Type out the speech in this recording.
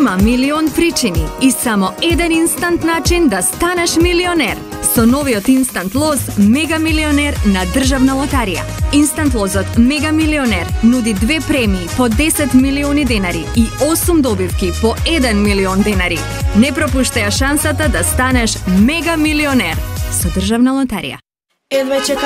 Има милион причини и само еден инстант начин да станеш милионер. Со новиот инстант лоз Мега милионер на Државна лотарија. Инстант лозот Мега милионер нуди 2 премии по 10 милиони денари и 8 добивки по 1 милион денари. Не пропуштај шансата да станеш мега милионер со Државна лотарија. Едва чека